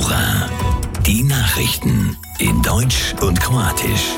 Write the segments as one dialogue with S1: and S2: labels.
S1: Mora. Die Nachrichten in Deutsch und Kroatisch.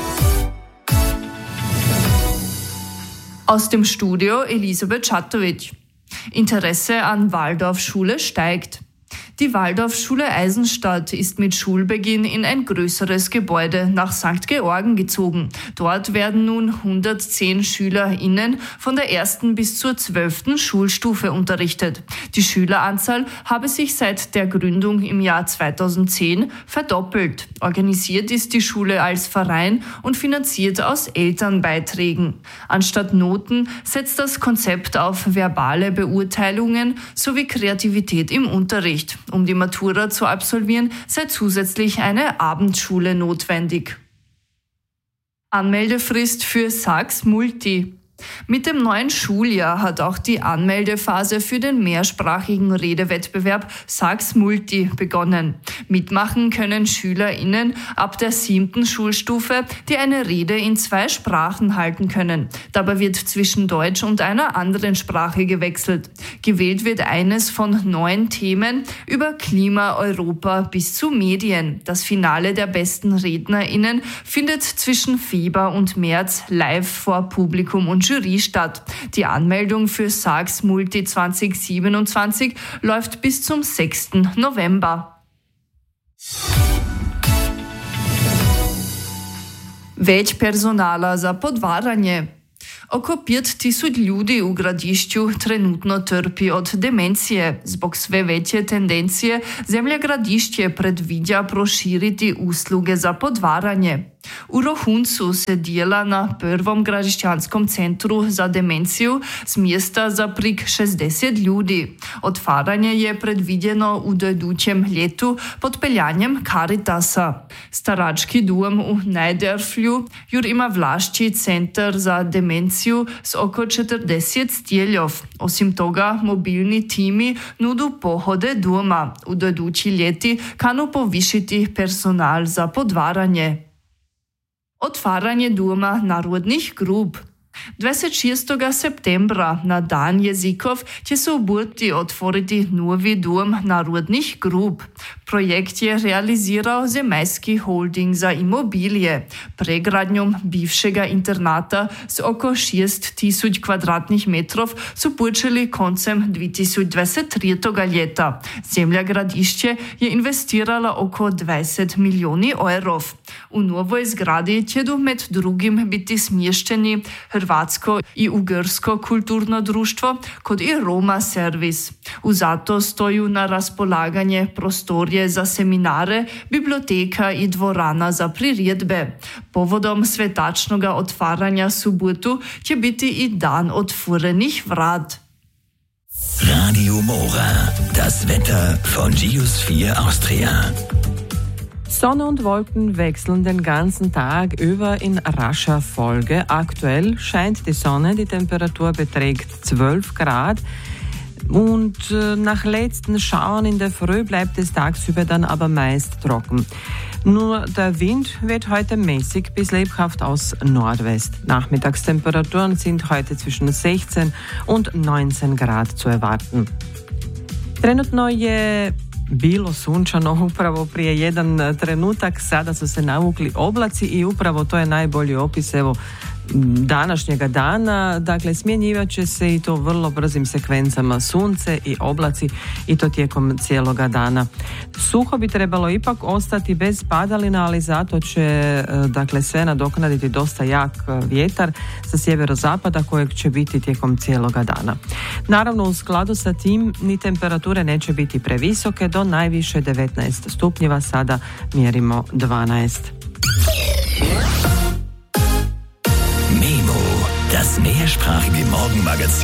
S2: Aus dem Studio Elisabeth Čatović. Interesse an Waldorfschule steigt. Die Waldorfschule Eisenstadt ist mit Schulbeginn in ein größeres Gebäude nach St. Georgen gezogen. Dort werden nun 110 SchülerInnen von der 1. bis zur 12. Schulstufe unterrichtet. Die Schüleranzahl habe sich seit der Gründung im Jahr 2010 verdoppelt. Organisiert ist die Schule als Verein und finanziert aus Elternbeiträgen. Anstatt Noten setzt das Konzept auf verbale Beurteilungen sowie Kreativität im Unterricht. Um die Matura zu absolvieren, sei zusätzlich eine Abendschule notwendig. Anmeldefrist für Sax Multi. Mit dem neuen Schuljahr hat auch die Anmeldephase für den mehrsprachigen Redewettbewerb Sax Multi begonnen. Mitmachen können SchülerInnen ab der 7. Schulstufe, die eine Rede in 2 Sprachen halten können. Dabei wird zwischen Deutsch und einer anderen Sprache gewechselt. Gewählt wird eines von 9 Themen über Klima, Europa bis zu Medien. Das Finale der besten RednerInnen findet zwischen Februar und März live vor Publikum und Jury statt. Die Anmeldung für Sax Multi 2027 läuft bis zum 6. November. Već personala za podvaranje. Oko 5000 ljudi u Gradišću trenutno trpi od demencije. Zbog sve veće tendencije, zemlja Gradišće predviđa proširiti usluge za podvaranje. U Rohuncu se dijela na prvom gradišćanskom centru za demenciju s mjesta za prik 60 ljudi. Otvaranje je predviđeno u idućem ljetu pod peljanjem Caritasa. Starački dom u Najderflju jur ima vlašći centar za demenciju s oko 40 stjeljov. Osim toga, mobilni timi nudu pohode doma. U idući ljeti kanu povišiti personal za podvaranje. Otvaranje doma narodnih grup. 26. septembra na Dan jezikov će se u Burti otvoriti novi dom narodnih grup. Projekt je realizirao Zemaljski holding za imobilije. Pregradnjom bivšega internata s oko 6000 kvadratnih metrov su počeli koncem 2023. ljeta. Zemlja Gradišće je investirala oko 20 milijoni evrov. U novoj zgradi će med drugim biti smješteni Hrvatsko i Ugrsko kulturno društvo kod i Roma servis. U zato stoju na raspolaganje prostorije za seminare, biblioteka i dvorana za priredbe. Povodom svetačnoga otvaranja subotu će biti i dan otvorenih vrat.
S1: Radio Mora, das Wetter von Geosphere Austria.
S3: Sonne und Wolken wechseln den ganzen Tag über in rascher Folge. Aktuell scheint die Sonne, die Temperatur beträgt 12 Grad. Und nach letzten Schauern in der Früh bleibt es tagsüber dann aber meist trocken. Nur der Wind weht heute mäßig bis lebhaft aus Nordwest. Nachmittagstemperaturen sind heute zwischen 16 und 19 Grad zu erwarten. Trenutno je bilo sunčano upravo prije jedan trenutak, sada su se navukli oblaci i upravo to je najbolji opis današnjega dana. Dakle, smjenjivat će se i to vrlo brzim sekvencama sunce i oblaci i to tijekom cijeloga dana. Suho bi trebalo ipak ostati bez padalina, ali zato će sve nadoknaditi dosta jak vjetar sa sjeverozapada kojeg će biti tijekom cijeloga dana. Naravno, u skladu sa tim ni temperature neće biti previsoke, do najviše 19 stupnjeva, sada mjerimo 12.
S1: Memo, das mehrsprachige Morgenmagazin.